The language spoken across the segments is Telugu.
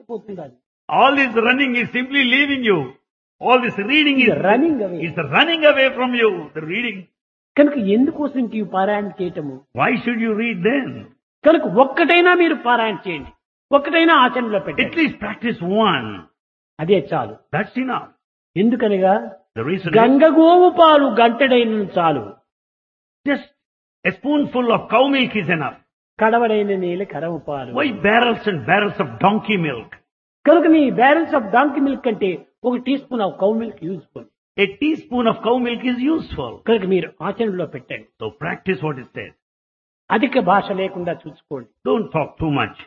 వెళ్ళిపోతుంది అది. All this running is simply leaving you. All this reading is running away. is running away from you. The reading. కనుక ఎందుకోసం ఈ పారాయణ చేయటము? Why should you read then? కనుక ఒక్కటైనా మీరు పారాయణ చేయండి, ఒక్కటైనా ఆచరణలో At పెట్టండి, least practice one. అదే చాలు. That's enough. ఎందుకనగా The reason is గంగగోవు పాలు గంటడైన చాలు, just a spoonful of cow milk is enough. కడవడైన నీళ్ళ కరవు పాలు. Why barrels and barrels of donkey milk? కనుక నీ బ్యారెల్స్ ఆఫ్ డాంకీ మిల్క్ అంటే ఒక tea spoon of cow milk useful. A teaspoon of cow milk is useful. కనుక మీరు ఆచరణలో పెట్టండి. So practice what is said. అధిక భాష లేకుండా చూసుకోండి, Don't talk too much.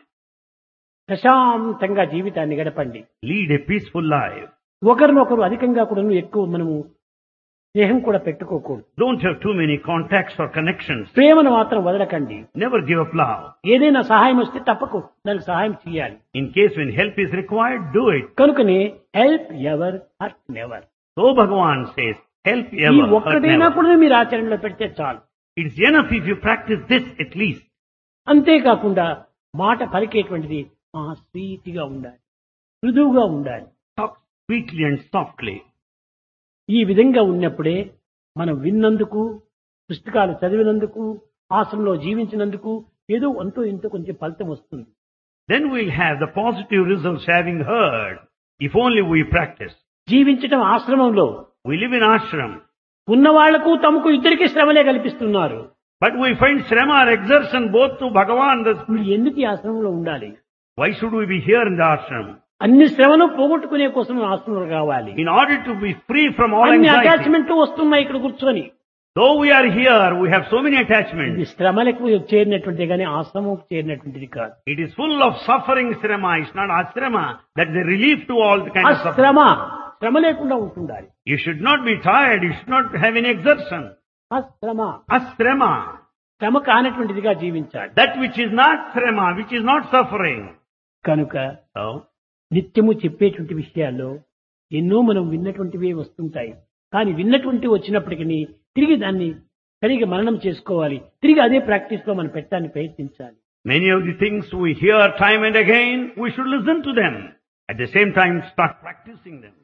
ప్రశాంతంగా జీవితాన్ని గడపండి. Lead a peaceful life. ఒకరినొకరు అధికంగా కూడా ఎక్కువ మనము స్నేహం కూడా పెట్టుకోకూడదు. Don't have too many contacts or connections. ప్రేమను మాత్రం వదలకండి. Never give up love. ఏదైనా సహాయం వస్తే తప్పకు దానికి సహాయం చేయాలి. In case when help is required, do it. కనుకనే help ever hurt never. So Bhagavan says, help ఈ ever, hurt ఒక్కటైనా never. కూడా మీరు ఆచరణలో పెడితే చాలు. It's enough if you practice this at least. అంతేకాకుండా మాట పలికేటువంటిది స్వీట్ గా ఉండాలి, మృదువుగా ఉండాలి. Talk sweetly and softly. ఈ విధంగా ఉన్నప్పుడే మనం విన్నందుకు, పుస్తకాలు చదివినందుకు, ఆశ్రమంలో జీవించినందుకు ఏదో అంతో ఇంతో కొంచెం ఫలితం వస్తుంది. Then we'll have the positive results having heard, if only we practice. జీవించటం ఆశ్రమంలో We live in ashram, ఉన్న వాళ్లకు తమకు ఇద్దరికి శ్రమలే కల్పిస్తున్నారు. but we find shrama or exertion both to Bhagavan. మీరు ఎందుకు ఈ ఆశ్రమంలో ఉండాలి? Why should we be here in the ashram? అన్ని శ్రమను పోగొట్టుకునే కోసం ఆశ్రమంలో కావాలి. In order to be free from all అన్ని anxiety. అటాచ్మెంట్ వస్తున్నాయి ఇక్కడ కూర్చొని. Though we are here, we have so many ఇది attachments. శ్రమలకు చేరినటువంటిది కానీ ఆశ్రమం చేరినటువంటిది కాదు. It is full of suffering shrama. It's not ashrama. That's the relief to all the kind ఆ of suffering. శ్రమ శ్రమ లేకుండా ఉంటుండాలి. You should not be tired. You should not have any exertion. ఆ శ్రమ Ashrama. శ్రమ కానటువంటిదిగా జీవించాలి. That which is not shrama, which is not suffering. కనుక So, నిత్యము చెప్పేటువంటి విషయాల్లో ఎన్నో మనం విన్నటువంటివే వస్తుంటాయి. కానీ విన్నటువంటి వచ్చినప్పటికీ తిరిగి దాన్ని సరిగా మననం చేసుకోవాలి. తిరిగి అదే ప్రాక్టీస్ లో మనం పెట్టడానికి ప్రయత్నించాలి. many of the things we hear time and again, we should listen to them. At the same time, start practicing them.